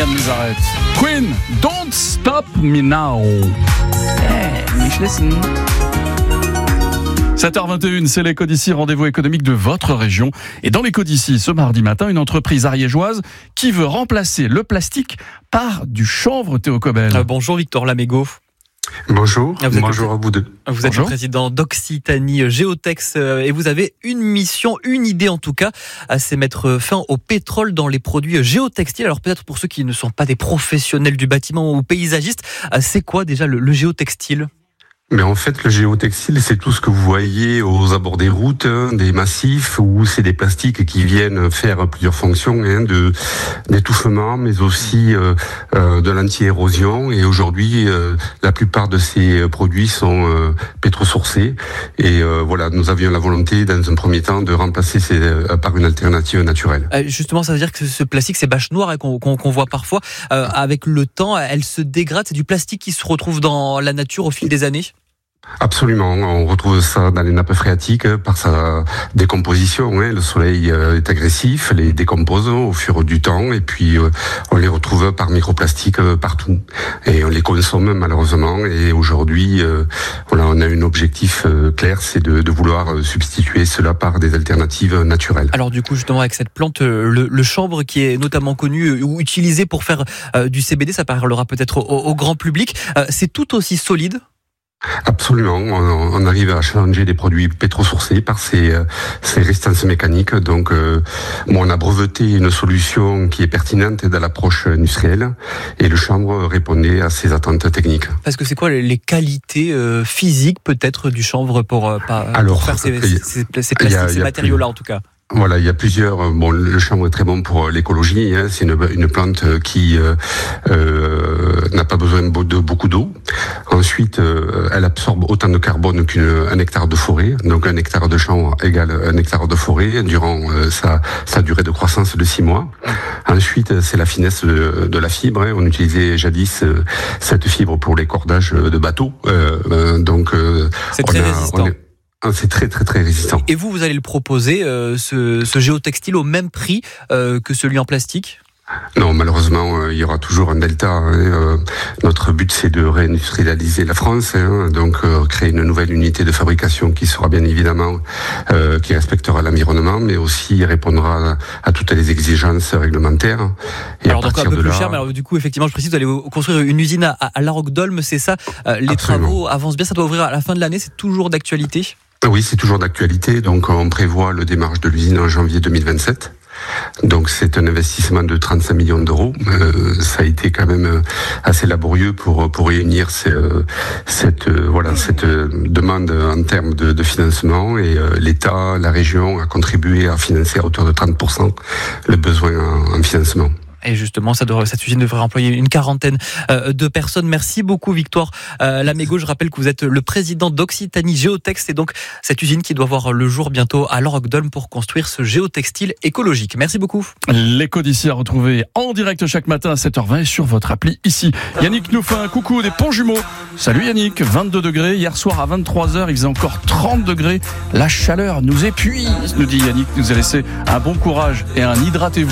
nous arrête. Queen, Don't Stop Me Now. Nicht listen. 7h21, c'est l'Écho d'ici, rendez-vous économique de votre région. Et dans l'Écho d'ici, ce mardi matin, une entreprise ariégeoise qui veut remplacer le plastique par du chanvre, Théo Cobel. Bonjour Victor Lamégo. Bonjour, bonjour à vous deux. Vous êtes le président d'Occitanie Géotex et vous avez une mission, une idée en tout cas, c'est mettre fin au pétrole dans les produits géotextiles. Alors peut-être pour ceux qui ne sont pas des professionnels du bâtiment ou paysagistes, c'est quoi déjà le géotextile ? Mais en fait, le géotextile, c'est tout ce que vous voyez aux abords des routes, des massifs, où c'est des plastiques qui viennent faire plusieurs fonctions, d'étouffement, mais aussi de l'anti-érosion. Et aujourd'hui, la plupart de ces produits sont pétrosourcés. Et voilà, nous avions la volonté, dans un premier temps, de remplacer par une alternative naturelle. Justement, ça veut dire que ce plastique, ces bâches noires qu'on voit parfois, avec le temps, elles se dégradent. C'est du plastique qui se retrouve dans la nature au fil des années ? Absolument, on retrouve ça dans les nappes phréatiques par sa décomposition. Le soleil est agressif, les décompose au fur du temps et puis on les retrouve par microplastiques partout et on les consomme malheureusement. Et aujourd'hui, on a un objectif clair, c'est de vouloir substituer cela par des alternatives naturelles. Alors du coup, justement, avec cette plante, le chanvre qui est notamment connu ou utilisé pour faire du CBD, ça parlera peut-être au grand public. C'est tout aussi solide ? Absolument, on arrive à challenger des produits pétrosourcés par ces résistances mécaniques. Donc, on a breveté une solution qui est pertinente dans l'approche industrielle et le chanvre répondait à ces attentes techniques. Parce que c'est quoi les qualités physiques peut-être du chanvre pour faire ces matériaux-là en tout cas ? Voilà, il y a plusieurs. Le chanvre est très bon pour l'écologie. C'est une plante qui n'a pas besoin de beaucoup d'eau. Ensuite, elle absorbe autant de carbone qu'un hectare de forêt. Donc, un hectare de chanvre égale un hectare de forêt durant sa durée de croissance de 6 mois. Ensuite, c'est la finesse de la fibre. On utilisait jadis cette fibre pour les cordages de bateaux. C'est très résistant. C'est très très très résistant. Et vous allez le proposer, ce géotextile, au même prix que celui en plastique ? Non, malheureusement, il y aura toujours un delta. Notre but, c'est de réindustrialiser la France, donc créer une nouvelle unité de fabrication qui sera bien évidemment, qui respectera l'environnement, mais aussi répondra à toutes les exigences réglementaires. Et alors donc un peu plus cher, mais alors du coup, effectivement, je précise, vous allez construire une usine à La Roque-Dolme, c'est ça ? Les travaux avancent bien, ça doit ouvrir à la fin de l'année, c'est toujours d'actualité ? Oui, c'est toujours d'actualité. Donc, on prévoit le démarrage de l'usine en janvier 2027. Donc, c'est un investissement de 35 millions d'euros. Ça a été quand même assez laborieux pour réunir cette demande en termes de financement. Et l'État, la région a contribué à financer à hauteur de 30% le besoin en financement. Et justement, cette usine devrait employer une quarantaine de personnes. Merci beaucoup, Victor Lamégo. Je rappelle que vous êtes le président d'Occitanie Géotex. C'est donc cette usine qui doit voir le jour bientôt à La Roque-Dolme pour construire ce géotextile écologique. Merci beaucoup. L'Écho d'ici à retrouver en direct chaque matin à 7h20 sur votre appli ici. Yannick nous fait un coucou des Ponts Jumeaux. Salut Yannick, 22 degrés. Hier soir à 23h, il faisait encore 30 degrés. La chaleur nous épuise, nous dit Yannick. Nous a laissé un bon courage et un hydratez-vous.